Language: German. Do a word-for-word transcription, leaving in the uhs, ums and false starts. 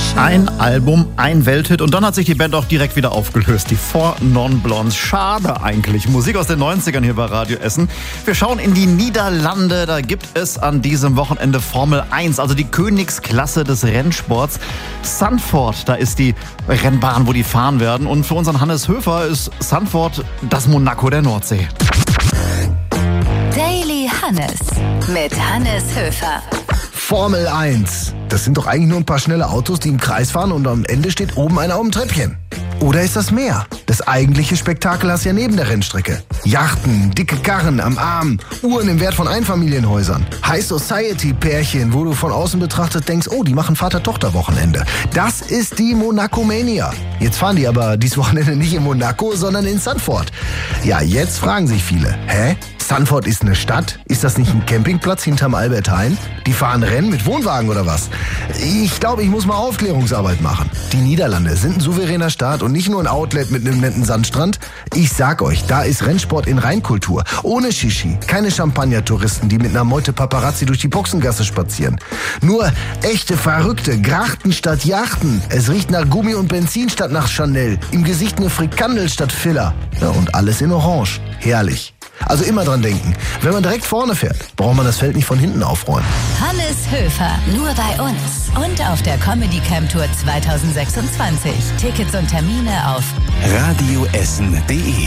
Ein Album, ein Welthit und dann hat sich die Band auch direkt wieder aufgelöst. Die Four Non Blondes. Schade eigentlich. Musik aus den neunzigern hier bei Radio Essen. Wir schauen in die Niederlande. Da gibt es an diesem Wochenende Formel eins, also die Königsklasse des Rennsports. Zandvoort, da ist die Rennbahn, wo die fahren werden. Und für unseren Hannes Höfer ist Zandvoort das Monaco der Nordsee. Daily Hannes mit Hannes Höfer. Formel eins. Das sind doch eigentlich nur ein paar schnelle Autos, die im Kreis fahren und am Ende steht oben einer auf dem Treppchen. Oder ist das mehr? Das eigentliche Spektakel hast du ja neben der Rennstrecke. Yachten, dicke Karren am Arm, Uhren im Wert von Einfamilienhäusern, High-Society-Pärchen, wo du von außen betrachtet denkst, oh, die machen Vater-Tochter-Wochenende. Das ist die Monaco-Mania. Jetzt fahren die aber dieses Wochenende nicht in Monaco, sondern in Zandvoort. Ja, jetzt fragen sich viele, hä? Zandvoort ist eine Stadt? Ist das nicht ein Campingplatz hinterm Albert Heijn? Die fahren Rennen mit Wohnwagen oder was? Ich glaube, ich muss mal Aufklärungsarbeit machen. Die Niederlande sind ein souveräner Staat und nicht nur ein Outlet mit einem netten Sandstrand. Ich sag euch, da ist Rennsport in Reinkultur. Ohne Shishi, keine Champagner-Touristen, die mit einer Meute Paparazzi durch die Boxengasse spazieren. Nur echte Verrückte, Grachten statt Yachten. Es riecht nach Gummi und Benzin statt nach Chanel. Im Gesicht eine Frikandel statt Filler. Ja, und alles in Orange. Herrlich. Also immer dran denken, wenn man direkt vorne fährt, braucht man das Feld nicht von hinten aufräumen. Hannes Höfer, nur bei uns und auf der Comedy Camp Tour zwanzig sechsundzwanzig. Tickets und Termine auf radioessen punkt de